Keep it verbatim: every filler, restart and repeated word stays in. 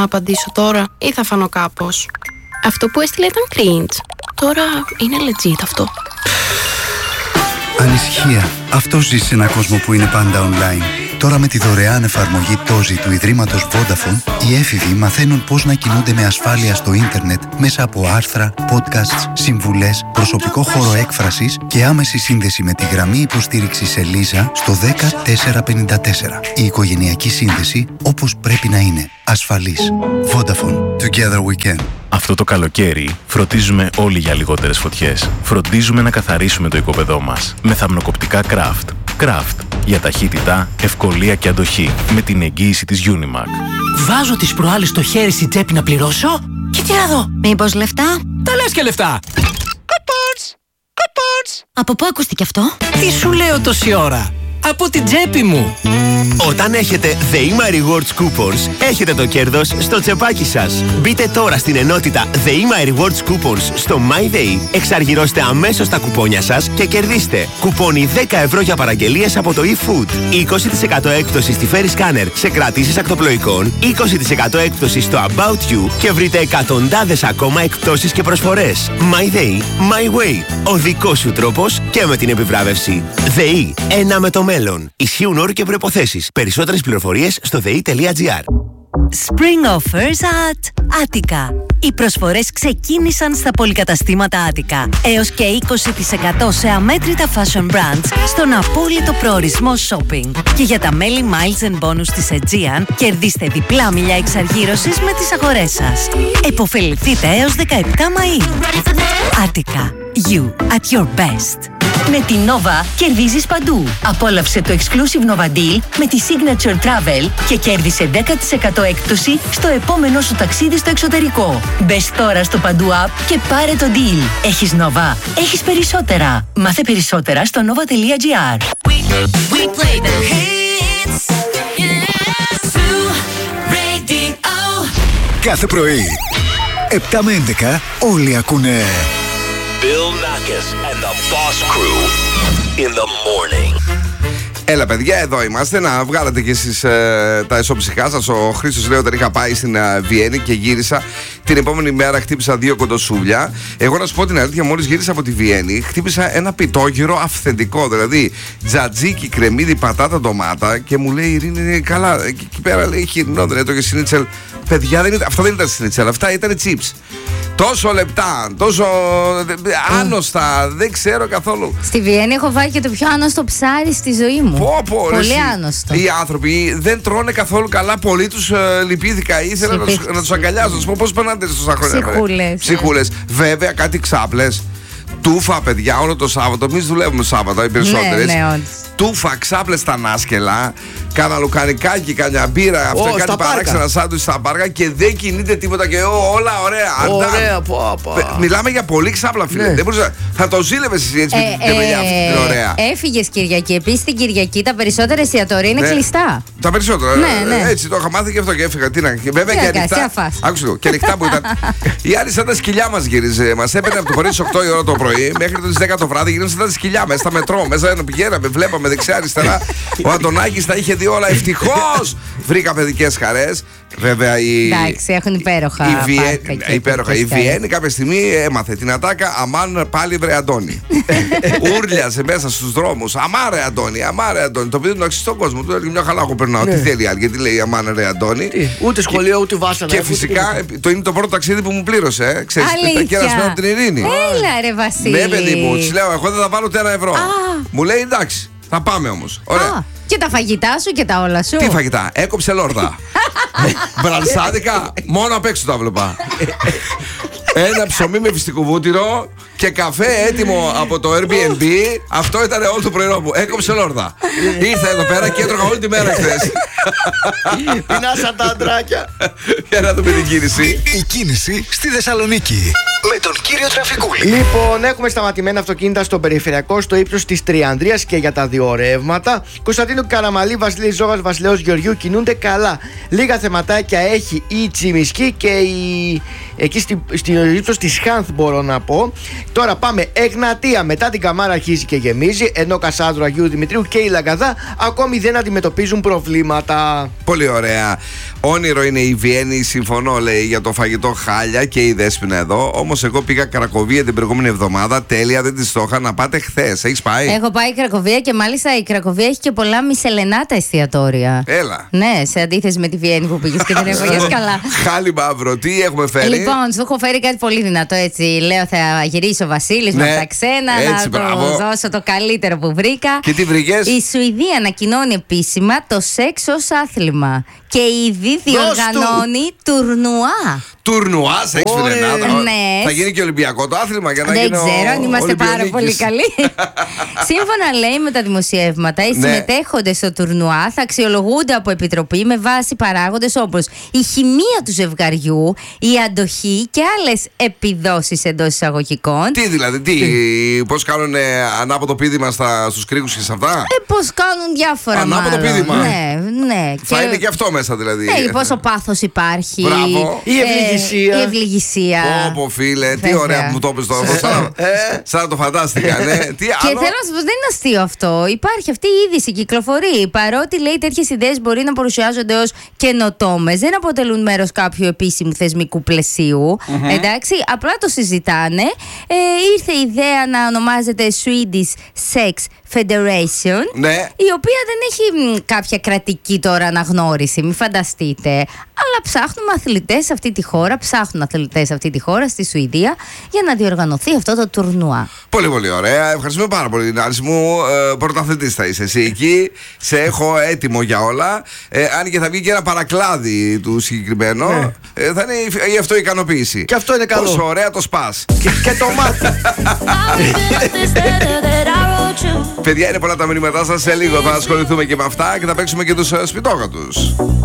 απαντήσω τώρα ή θα φανώ κάπως? Αυτό που έστειλε ήταν cringe. Τώρα είναι legit αυτό. Ανησυχία. Αυτό ζει σε έναν κόσμο που είναι πάντα online. Τώρα με τη δωρεάν εφαρμογή Τόζι του Ιδρύματος Vodafone, οι έφηβοι μαθαίνουν πώς να κινούνται με ασφάλεια στο ίντερνετ μέσα από άρθρα, podcasts, συμβουλές, προσωπικό χώρο έκφρασης και άμεση σύνδεση με τη γραμμή υποστήριξης Ελίζα στο δέκα τέσσερα πενήντα τέσσερα. Η οικογενειακή σύνδεση όπως πρέπει να είναι. Ασφαλής. Vodafone. Together we can. Αυτό το καλοκαίρι φροντίζουμε όλοι για λιγότερες φωτιές. Φροντίζουμε να καθαρίσουμε το οικόπεδό μας με θαμνοκοπτικά Craft. Craft. Για ταχύτητα, ευκολία και αντοχή. Με την εγγύηση της Unimac. Βάζω τις προάλλες στο χέρι στην τσέπη να πληρώσω και τι να δω. Μήπως λεφτά? Τα λες και λεφτά. Coupons! Coupons! Από πού ακούστηκε αυτό? Τι σου λέω τόση ώρα? Από την τσέπη μου. Όταν έχετε ΔΕΗΜΑ Rewards Coupons, έχετε το κέρδος στο τσεπάκι σας. Μπείτε τώρα στην ενότητα ΔΕΗΜΑ Rewards Coupons στο MyDay, εξαργυρώστε αμέσως τα κουπόνια σας και κερδίστε κουπόνι δέκα ευρώ για παραγγελίες από το eFood, είκοσι τοις εκατό έκπτωση στη Ferry Scanner σε κρατήσεις ακτοπλοϊκών, είκοσι τοις εκατό έκπτωση στο About You και βρείτε εκατοντάδες ακόμα εκπτώσεις και προσφορές. MyDay, My Way. Ο δικός σου τρόπος και με την επιβράβευση. ΔΕΗ, ένα με το μέλλον. Ισχύουν όροι και προϋποθέσεις. Περισσότερες πληροφορίες στο δε ι τελεία τζι άρ. Spring offers at Attica. Οι προσφορές ξεκίνησαν στα πολυκαταστήματα Attica. Έως και είκοσι τοις εκατό σε αμέτρητα fashion brands στον απόλυτο προορισμό shopping. Και για τα μέλη Miles and Bonus της Aegean, κερδίστε διπλά μίλια εξαργύρωσης με τις αγορές σας. Εποφεληθείτε έως δεκαεπτά Μαΐου. Attica. You at your best. Με την Nova κερδίζεις παντού. Απόλαυσε το exclusive Nova Deal με τη Signature Travel και κέρδισε δέκα τοις εκατό έκπτωση στο επόμενό σου ταξίδι στο εξωτερικό. Μπες τώρα στο Παντού App και πάρε το deal. Έχεις Nova, έχεις περισσότερα. Μάθε περισσότερα στο nova τελεία τζι άρ. Κάθε πρωί, επτά με έντεκα, όλοι ακούνε Bill Nackis and the Boss Crew in the morning. Έλα παιδιά, εδώ είμαστε. Να βγάλετε κι εσείς ε, τα εσωψυχά σας. Ο Χρήστος λέει όταν είχα πάει στην ε, Βιέννη και γύρισα, την επόμενη μέρα χτύπησα δύο κοντοσούλια. Εγώ να σου πω την αλήθεια, μόλις γύρισα από τη Βιέννη, χτύπησα ένα πιτόγυρο αυθεντικό. Δηλαδή τζατζίκι, κρεμμύδι, πατάτα, ντομάτα. Και μου λέει η Ειρήνη, καλά, εκεί πέρα λέει χοιρινό, δεν έτρωγε σνίτσελ. Παιδιά, δεν ήταν, αυτά δεν ήταν σνίτσελ, αυτά ήταν chips. Τόσο λεπτά, τόσο άνοστα, δεν ξέρω καθόλου. Στη Βιέννη έχω φάει και το πιο άνοστο ψάρι στη ζωή μου. Πω, πω, πολύ εσύ, άνοστο. Οι άνθρωποι δεν τρώνε καθόλου καλά. Πολύ τους ε, λυπήθηκα. Ήθελα να τους, να τους αγκαλιάσω. Να τους πω πώς περνάτε τόσα χρόνια. Ψυχούλες. Ψυχούλες. Βέβαια, κάτι ξάπλες. Τούφα, παιδιά, όλο το Σάββατο. Εμείς δουλεύουμε Σάββατο, οι περισσότερες. Ναι, ναι, όντως. Τούφα, ξάπλες στα νάσκελα. Κάνα λουκανικάκι, κάνα μπύρα. Αυτό oh, κάτι παράξενα σάντουιτς στα πάρκα και δεν κινείται τίποτα και ό, όλα ωραία. Ωραία, πω, πω. Μιλάμε για πολύ ξάπλα, φίλε. Ναι. Δεν μπορείς, θα το ζήλευες εσύ έτσι ε, με την παιδιά αυτή την ωραία. Έφυγες Κυριακή. Επίσης την Κυριακή τα περισσότερα εστιατόρια είναι ναι. κλειστά. Τα περισσότερα. Ναι, ναι. Έτσι το είχα μάθει και αυτό και έφυγα. Τι να, βέβαια τι και ανοιχτά. Άκουσε το. Και ανοιχτά που ήταν. Η άλλη σαν τα σκυλιά μας γύριζε. Μας έπαιρνε από το χωρί στις οκτώ η ώρα το πρωί μέχρι τις δέκα το βράδυ. Γύριζε σαν τα σκυλιά μέσα στα μετρό. Μέσα να πηγαίναμε, βλέπαμε δεξιά-αριστερά. Ο Αντωνάκης τα είχε δει όλα. Ευτυχώς βρήκα παιδικές χαρές. Βέβαια η. Εντάξει, έχουν υπέροχα. Η, Βιέ... υπέροχα. Η Βιέννη κάποια στιγμή έμαθε την ατάκα αμάν πάλι βρε Αντώνη. Ούρλιαζε μέσα στους δρόμους. Αμά ρε Αντώνη, αμά ρε Αντώνη. Το παιδί του αξίζει στον κόσμο. Του έλεγε μια χαλά εγώ περνάω. Τι θέλει άλλη, γιατί λέει αμάν ρε Αντώνη. Ούτε σχολείο, ούτε βάσανα. Και φυσικά το είναι το πρώτο ταξίδι που μου πλήρωσε. Ξέρεις, τα κέρασμένα από την Ειρήνη. Έλα ρε Βασίλη. Ναι, παιδί μου, τη λέω, εγώ δεν θα βάλω ούτε ένα ευρώ. Μου λέει εντάξει, θα πάμε όμως. Ωραία. Και τα φαγητά σου και τα όλα σου. Τι φαγητά, έκοψε λόρδα. Μπρανσάδικα, μόνο απ' έξω τα βλέπα. Ένα ψωμί με φιστικοβούτυρο και καφέ έτοιμο από το Airbnb. Αυτό ήταν όλο το πρωινό μου. Έκοψε λόρδα. Ήρθα εδώ πέρα και έτρωγα όλη τη μέρα χθες. Πεινάσαν τα αντράκια. Για να δούμε την κίνηση. Η κίνηση στη Θεσσαλονίκη. με τον κύριο Τραφικούλη. Λοιπόν, έχουμε σταματημένα αυτοκίνητα στο περιφερειακό στο ύψος της Τριανδρίας και για τα δύο ρεύματα. Κωνσταντίνου Καραμαλή, Βασιλής Ζώγας, Βασιλέως Γεωργιού κινούνται καλά. Λίγα θεματάκια έχει η Τσιμισκή και η... εκεί στη, στη ύψος της Χάνθ, μπορώ να πω. Τώρα πάμε Εγνατία, μετά την Καμάρα αρχίζει και γεμίζει, ενώ Κασάνδρο, Αγίου Δημητρίου και η Λαγκαδά ακόμη δεν αντιμετωπίζουν προβλήματα. Πολύ ωραία. Όνειρο είναι η Βιέννη, συμφωνώ, λέει, για το φαγητό χάλια και η Δέσποινα εδώ. Όμως εγώ πήγα Κρακοβία την προηγούμενη εβδομάδα. Τέλεια, δεν τη το είχα να πάτε χθες. Έχεις πάει? Έχω πάει η Κρακοβία και μάλιστα η Κρακοβία έχει και πολλά μισελενάτα εστιατόρια. Έλα. Ναι, σε αντίθεση με τη Βιέννη που πήγες και δεν έφαγες καλά. Χάλι μαύρο, τι έχουμε φέρει? Λοιπόν, σου έχω φέρει κάτι πολύ δυνατό έτσι. Λέω θα γυρίσει ο Βασίλης Ναι, με τα ξένα, έτσι, να μπράβο. του δώσω το καλύτερο που βρήκα. Και τι βρήκες? Η Σουηδία ανακοινώνει επίσημα το σεξ ως άθλημα. Και ήδη διοργανώνει τουρνουά. Τουρνουά, σεξ φιλενάδα. Ναι. Θα γίνει και Ολυμπιακό το άθλημα για να Δεν γίνει. ξέρω αν είμαστε πάρα Ολυμπιονίκης. πολύ καλοί. Σύμφωνα, λέει, με τα δημοσιεύματα, οι Ναι. συμμετέχοντες στο τουρνουά θα αξιολογούνται από επιτροπή με βάση παράγοντες όπως η χημεία του ζευγαριού, η αντοχή και άλλες επιδόσεις εντός εισαγωγικών. Τι δηλαδή, τι, πώς κάνουν ανάποδο πήδημα στα, στους κρίκους και σε αυτά? Ε, πώς κάνουν διάφορα. Ανάποδο μάλλον. πήδημα. Ναι, ναι. Θα είναι και αυτό μέσα δηλαδή. Ναι, πόσο πάθος υπάρχει. Μπράβο. Η ευληγησία. Ε, η ευληγησία. Πω, πω, φίλε, τι Βέβαια. ωραία που μου το είπες τώρα. Σαν, σαν να το φαντάστηκα, ναι. Τι Και άλλο? θέλω να σα πω, δεν είναι αστείο αυτό. Υπάρχει αυτή η είδηση, κυκλοφορεί. Παρότι, λέει, τέτοιες ιδέες μπορεί να παρουσιάζονται ως καινοτόμες, δεν αποτελούν μέρος κάποιου επίσημου θεσμικού πλαισίου. Μμμ. Εντάξει, απλά το συζητάνε. Ε, ήρθε η ιδέα να ονομάζεται Swedish Sex Federation, Ναι. η οποία δεν έχει μ, κάποια κρατική τώρα αναγνώριση, μην φανταστείτε. Αλλά ψάχνουμε αθλητές σε αυτή τη χώρα, ψάχνουν αθλητές σε αυτή τη χώρα, στη Σουηδία, για να διοργανωθεί αυτό το τουρνουά. Πολύ πολύ ωραία. Ευχαριστούμε πάρα πολύ την Άρση μου. Ε, πρωταθλητής θα είσαι εσύ εκεί. Σε έχω έτοιμο για όλα. Ε, αν και θα βγει και ένα παρακλάδι του συγκεκριμένο, Ναι. ε, θα είναι η, η αυτοικανοποίηση. Και αυτό είναι καλό. Πόσο ωραία το σπας. Και, και το μάτι. Παιδιά, είναι πολλά τα μηνύματά σας. Σε λίγο θα ασχοληθούμε και με αυτά και θα παίξουμε και τους ε, σπιτόγατους.